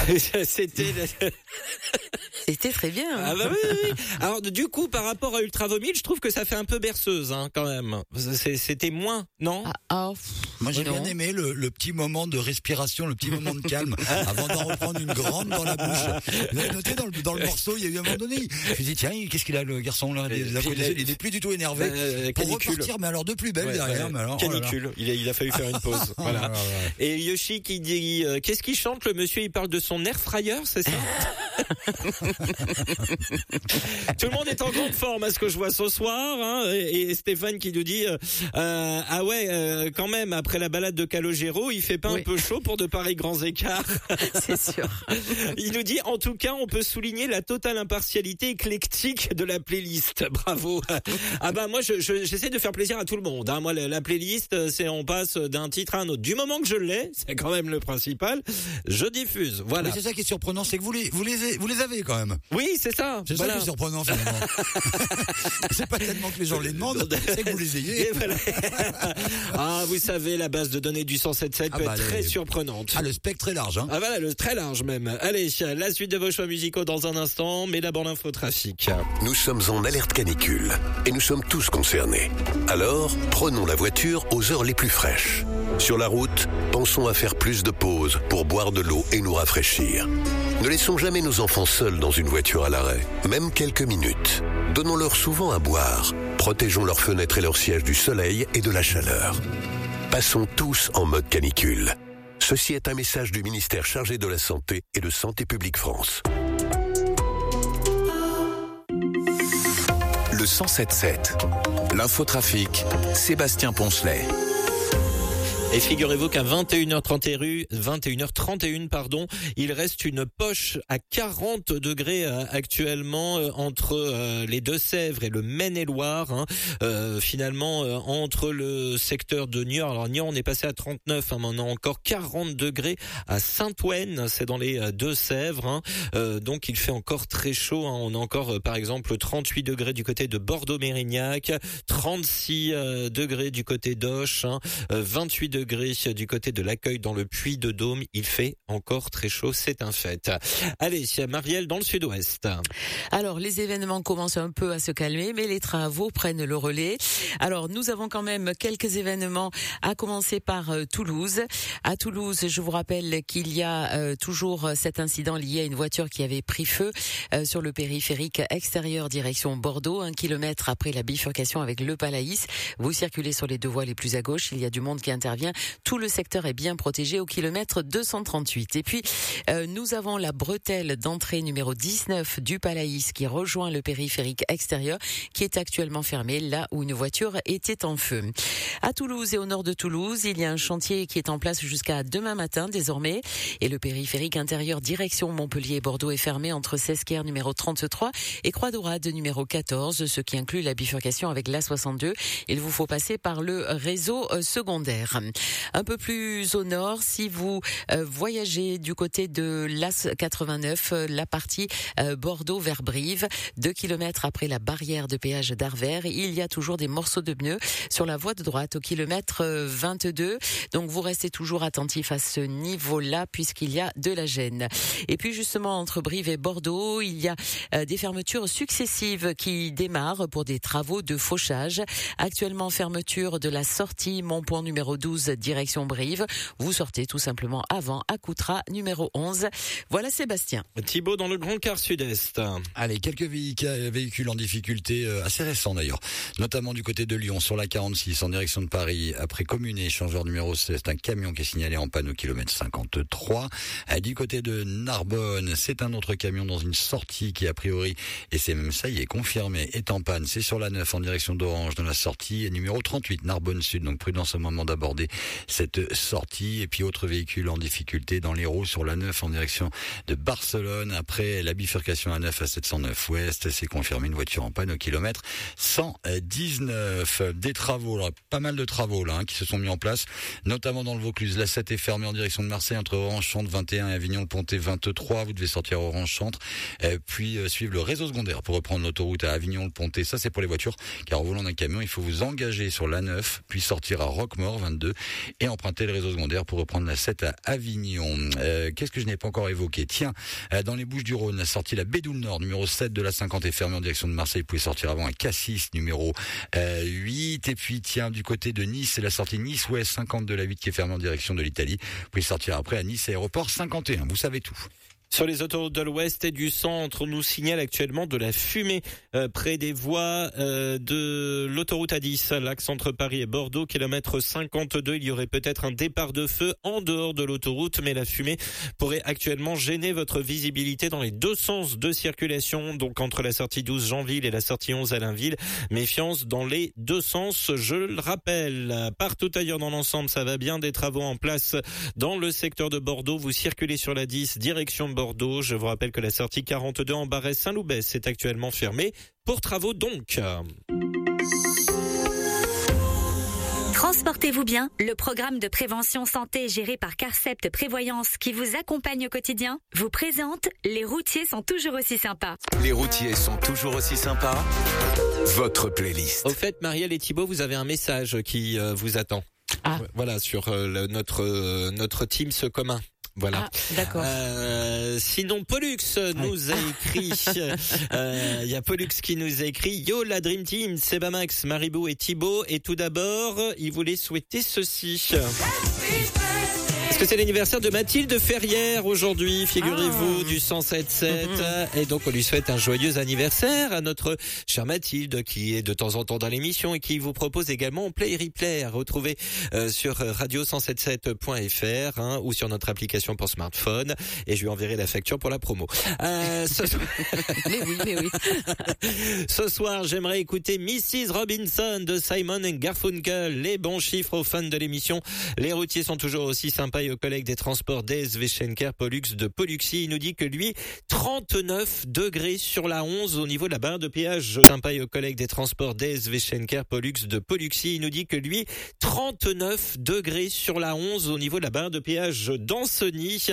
C'était très bien. Ah bah oui. Alors du coup, par rapport à Ultra Vomit, je trouve que ça fait un peu berceuse, quand même. C'était moins, non? Moi, j'ai bien aimé le petit moment de respiration, le petit moment de calme, avant d'en reprendre une grande dans la bouche. Vous avez noté dans le morceau, il y a eu un moment donné, je me suis dit, tiens, qu'est-ce qu'il a le garçon là? Il est plus du tout énervé. Pour repartir, mais alors de plus belle derrière. Mais alors, canicule. Il a fallu faire une pause. Voilà. Et Yoshi qui dit, qu'est-ce qu'il chante? Le monsieur, il parle de son air fryer, c'est ça? Tout le monde est en grande forme à ce que je vois ce soir, et Stéphane qui nous dit quand même après la balade de Calogero, il fait pas un peu chaud pour de pareils grands écarts. C'est sûr. Il nous dit en tout cas on peut souligner la totale impartialité éclectique de la playlist. Bravo. Ah bah moi j'essaie de faire plaisir à tout le monde. Moi la playlist c'est on passe d'un titre à un autre. Du moment que je l'ai, c'est quand même le principal. Je diffuse. Voilà. Mais c'est ça qui est surprenant, c'est que vous les avez quand même. Oui, c'est ça. C'est ça qui est surprenant finalement. C'est pas tellement que les gens les demandent, c'est que vous les ayez. Voilà. Vous savez, la base de données du 107.7 peut être très surprenante. Le spectre est large. Voilà, le très large même. Allez, la suite de vos choix musicaux dans un instant, mais d'abord l'infotrafic. Nous sommes en alerte canicule et nous sommes tous concernés. Alors, prenons la voiture aux heures les plus fraîches. Sur la route, pensons à faire plus de pauses pour boire de l'eau et nous rafraîchir. Ne laissons jamais nos enfants seuls dans une voiture à l'arrêt, même quelques minutes. Donnons-leur souvent à boire. Protégeons leurs fenêtres et leurs sièges du soleil et de la chaleur. Passons tous en mode canicule. Ceci est un message du ministère chargé de la Santé et de Santé publique France. Le 107.7. L'infotrafic, Sébastien Poncelet. Et figurez-vous qu'à 21h31, il reste une poche à 40 degrés actuellement entre les Deux-Sèvres et le Maine-et-Loire. Finalement, entre le secteur de Niort, alors Niort on est passé à 39, mais on a encore 40 degrés à Saint-Ouen, c'est dans les Deux-Sèvres. Donc il fait encore très chaud. On a encore par exemple 38 degrés du côté de Bordeaux-Mérignac, 36 degrés du côté d'Auch, 28 degrés du côté de l'Accueil dans le Puy-de-Dôme. Il fait encore très chaud, c'est un fait. Allez, Marielle, dans le sud-ouest. Alors, les événements commencent un peu à se calmer, mais les travaux prennent le relais. Alors, nous avons quand même quelques événements, à commencer par Toulouse. À Toulouse, je vous rappelle qu'il y a toujours cet incident lié à une voiture qui avait pris feu sur le périphérique extérieur direction Bordeaux, 1 kilomètre après la bifurcation avec le Palaïs. Vous circulez sur les deux voies les plus à gauche, il y a du monde qui intervient. Tout le secteur est bien protégé au kilomètre 238. Et puis, nous avons la bretelle d'entrée numéro 19 du Palaïs qui rejoint le périphérique extérieur, qui est actuellement fermée là où une voiture était en feu. À Toulouse et au nord de Toulouse, il y a un chantier qui est en place jusqu'à demain matin désormais. Et le périphérique intérieur direction Montpellier et Bordeaux est fermé entre Sesquer numéro 33 et Croix-Daurade numéro 14, ce qui inclut la bifurcation avec l'A62. Il vous faut passer par le réseau secondaire. Un peu plus au nord, si vous voyagez du côté de l'A89, la partie Bordeaux vers Brive, 2 kilomètres après la barrière de péage d'Arvers, il y a toujours des morceaux de pneus sur la voie de droite au kilomètre 22. Donc vous restez toujours attentif à ce niveau-là puisqu'il y a de la gêne. Et puis justement entre Brive et Bordeaux, il y a des fermetures successives qui démarrent pour des travaux de fauchage. Actuellement fermeture de la sortie Montpont numéro 12 direction Brive. Vous sortez tout simplement avant à Coutras numéro 11. Voilà Sébastien. Thibaut dans le Grand Quart Sud-Est. Allez, quelques véhicules en difficulté assez récents d'ailleurs, notamment du côté de Lyon sur la 46 en direction de Paris après Commune et échangeur numéro 16, un camion qui est signalé en panne au kilomètre 53. Du côté de Narbonne, c'est un autre camion dans une sortie qui a priori, et c'est même ça, il est confirmé, est en panne. C'est sur la 9 en direction d'Orange dans la sortie numéro 38 Narbonne Sud, donc prudence au moment d'aborder cette sortie. Et puis autre véhicule en difficulté dans l'Hérault sur la 9 en direction de Barcelone après la bifurcation à 9 à 709 ouest, c'est confirmé, une voiture en panne au kilomètre 119. Des travaux, là, pas mal de travaux là qui se sont mis en place, notamment dans le Vaucluse. La 7 est fermée en direction de Marseille entre Orange-Chantre 21 et Avignon-Pontet 23. Vous devez sortir Orange-Chantre, puis suivre le réseau secondaire pour reprendre l'autoroute à Avignon-Pontet. Ça c'est pour les voitures, car en volant d'un camion, il faut vous engager sur la 9, puis sortir à Roquemaure 22 et emprunter le réseau secondaire pour reprendre la 7 à Avignon. Qu'est-ce que je n'ai pas encore évoqué? Tiens, dans les Bouches-du-Rhône, la sortie la Bédoule Nord, numéro 7 de la 50 est fermée en direction de Marseille. Vous pouvez sortir avant à Cassis, numéro 8. Et puis, tiens, du côté de Nice, c'est la sortie Nice-Ouest 50 de la 8 qui est fermée en direction de l'Italie. Vous pouvez sortir après à Nice, aéroport 51. Vous savez tout. Sur les autoroutes de l'Ouest et du Centre, on nous signale actuellement de la fumée près des voies de l'autoroute A10, l'axe entre Paris et Bordeaux, kilomètre 52. Il y aurait peut-être un départ de feu en dehors de l'autoroute, mais la fumée pourrait actuellement gêner votre visibilité dans les deux sens de circulation, donc entre la sortie 12 Jeanville et la sortie 11 Allainville. Méfiance dans les deux sens, je le rappelle. Partout ailleurs dans l'ensemble, ça va bien, des travaux en place dans le secteur de Bordeaux. Vous circulez sur la 10, direction Bordeaux. Je vous rappelle que la sortie 42 en Barès-Saint-Loubès est actuellement fermée pour travaux donc. Transportez-vous bien, le programme de prévention santé géré par Carcept Prévoyance qui vous accompagne au quotidien vous présente Les routiers sont toujours aussi sympas. Les routiers sont toujours aussi sympas. Votre playlist. Au fait, Marielle et Thibaut, vous avez un message qui vous attend. Ah. Voilà, sur notre Teams commun. Voilà. Ah, d'accord. Sinon, Pollux nous a écrit. Il y a Pollux qui nous a écrit. Yo, la Dream Team, Sebamax, Maribou et Thibaut. Et tout d'abord, il voulait souhaiter ceci. Parce que c'est l'anniversaire de Mathilde Ferrière aujourd'hui, figurez-vous, du 107.7. Et donc, on lui souhaite un joyeux anniversaire à notre chère Mathilde, qui est de temps en temps dans l'émission et qui vous propose également Play Replay à retrouver sur radio177.fr ou sur notre application pour smartphone. Et je lui enverrai la facture pour la promo. Mais oui. Ce soir, j'aimerais écouter Mrs. Robinson de Simon & Garfunkel. Les bons chiffres aux fans de l'émission. Les routiers sont toujours aussi sympas. Et au collègue des transports DSV Schenker Pollux de Polluxy, il nous dit que lui, 39 degrés sur la 11 au niveau de la barre de péage. Sympa et au collègue des transports DSV Schenker Pollux de Polluxy, il nous dit que lui, 39 degrés sur la 11 au niveau de la barre de péage d'Ancenis.